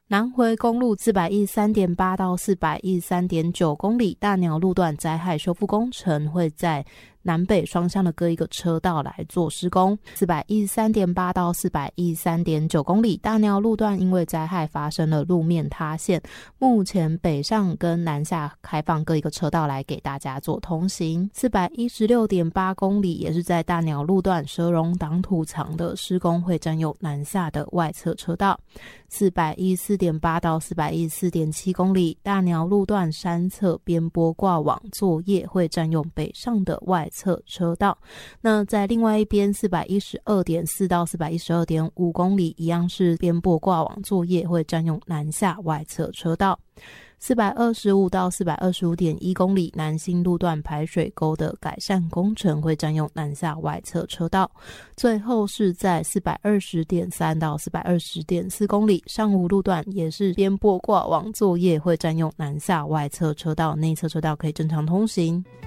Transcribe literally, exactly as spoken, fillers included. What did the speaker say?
南回公路四百一十三点八到四百一十三点九公里大鸟路段灾害修复工程会在南北双向的各一个车道来做施工。四百一十三点八到四百一十三点九公里大鸟路段因为灾害发生了路面塌陷，目前北上跟南下开放各一个车道来给大家做通行。四百一十六点八公里也是在大鸟路段蛇容挡土墙的施工会占用南下的外侧车道。四百一十四点八到四百一十四点七公里大鸟路段山侧边坡挂网作业会占用北上的外侧车道。那在另外一边四百一十二点四到四百一十二点五公里一样是边坡挂网作业会占用南下外侧车道。四百二十五到四百二十五点一公里南新路段排水沟的改善工程会占用南下外侧车道。最后是在四百二十点三到四百二十点四公里上武路段也是边坡挂网作业会占用南下外侧车道，内侧车道可以正常通行。